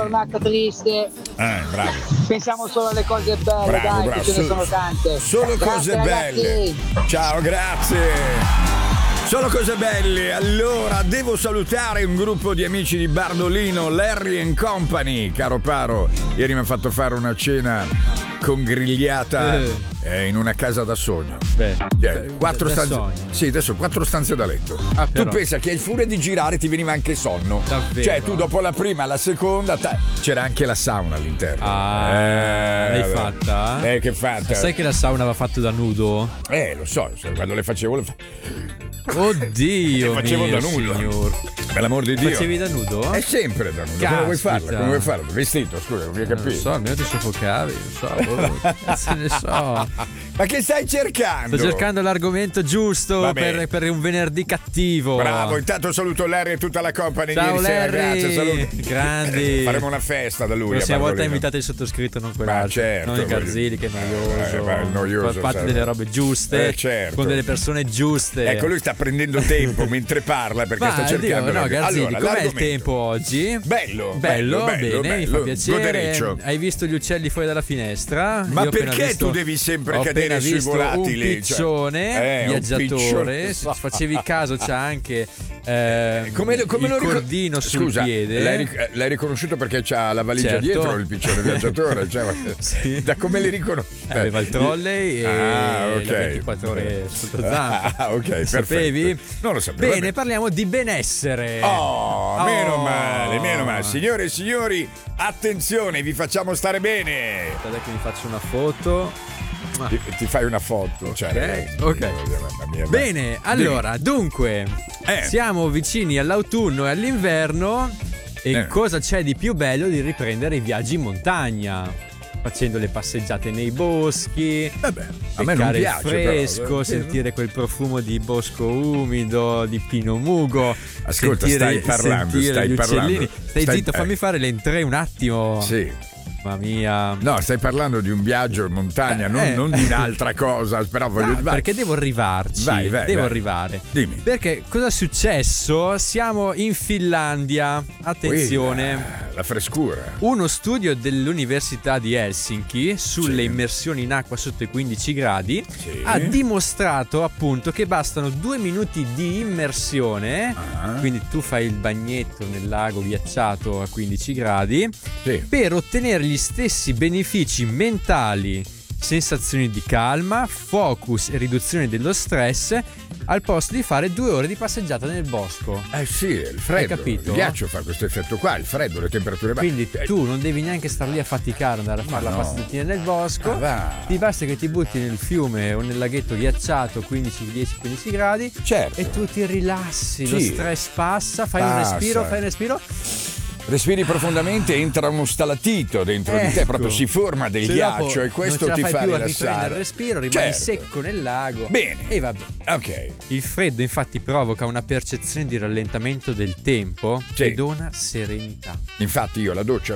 giornata triste. Bravo. Pensiamo solo alle cose belle, Bravo, dai, bravo. che ce ne sono tante. Solo Grazie, cose belle. ragazzi. Ciao, grazie. Solo cose belle. Allora, devo salutare un gruppo di amici di Bardolino, Larry and Company. Caro Paro, ieri mi ha fatto fare una cena con grigliata in una casa da sogno. Quattro da stanze. sogno. Sì, adesso 4 stanze da letto. Tu però. pensa che il furia di girare ti veniva anche sonno. Davvero? Cioè, tu dopo la prima, la seconda, c'era anche la sauna all'interno. L'hai vabbè. fatta? Che fatta? Sai che la sauna va fatta da nudo? Lo so, quando le facevo Oddio, le facevo mio da nudo. signor. Per l'amor di Dio. Facevi da nudo? È sempre da nudo. Caspita. Come vuoi farla? Come vuoi farla? Vestito, scusa, non mi hai Non capito. lo so, almeno ti soffocavi, non so, cazzo ne so. Ma che stai cercando? Sto cercando l'argomento giusto Vabbè. per un venerdì cattivo. Bravo, intanto saluto Larry e tutta la company. Ciao, ieri sera, Larry. grazie, saluti. Grandi. Faremo una festa da lui. La prossima a volta Bardolino. invitate il sottoscritto, non quell'altro. certo, non il Garzili, che è noioso. noioso, Fate sai. delle robe giuste, Certo. con delle persone giuste. Ecco, lui sta prendendo tempo mentre parla perché sta cercando. No, Garzili, Allora, com'è il l'argomento. tempo oggi? Bello, bene, mi fa piacere. godereccio. Hai visto gli uccelli fuori dalla finestra? Ma Io ho appena perché visto- tu devi sempre ho cadere appena sui visto volatili? un piccione, un viaggiatore. piccione. Se facevi caso, c'ha anche Come il lo cordino sul Scusa, piede. l'hai riconosciuto perché c'ha la valigia Certo. dietro il piccione viaggiatore? Cioè, Sì. Da come li riconosci? Aveva il trolley e ok. le 24 ore sotto zampa. Ok, perfetto. Sapevi? Non lo sapevo. Bene, parliamo di benessere. Meno male, meno male. Signore e signori, attenzione, vi facciamo stare bene. Aspetta che mi faccio una foto. Ti fai una foto. Cioè, Ok. mamma mia, Bene, allora, dunque, Eh. siamo vicini all'autunno e all'inverno e cosa c'è di più bello di riprendere i viaggi in montagna? Facendo le passeggiate nei boschi, a me non beccare piace, il fresco, però. sentire quel profumo di bosco umido, di pino mugo. Ascolta, sentire stai parlando, gli stai uccellini. parlando. Stai zitto, fammi fare l'entrée un attimo. Sì. Mamma mia. No, stai parlando di un viaggio in montagna, non di un'altra cosa. Però voglio No, perché devo arrivarci. Vai, devo vai. arrivare. Dimmi. Perché cosa è successo? Siamo in Finlandia. Attenzione. La frescura. Uno studio dell'Università di Helsinki sulle immersioni in acqua sotto i 15 gradi ha dimostrato appunto che bastano 2 minuti di immersione, quindi tu fai il bagnetto nel lago ghiacciato a 15 gradi, per ottenere gli stessi benefici mentali, sensazioni di calma, focus e riduzione dello stress, al posto di fare 2 ore di passeggiata nel bosco. Sì, il freddo. Hai capito? Il ghiaccio fa questo effetto qua, il freddo, le temperature basse. Quindi tu non devi neanche star lì a faticare, andare a fare la passeggina nel bosco. Ti basta che ti butti nel fiume o nel laghetto ghiacciato 10-15 gradi, e tu ti rilassi, lo stress passa, fai un respiro. Respiri profondamente, entra uno stalatito dentro di te, proprio si forma del ghiaccio e questo ti fa rilassare. Il respiro, rimani secco nel lago. Bene. E vabbè. Ok. Il freddo infatti provoca una percezione di rallentamento del tempo e dona serenità. Infatti io la doccia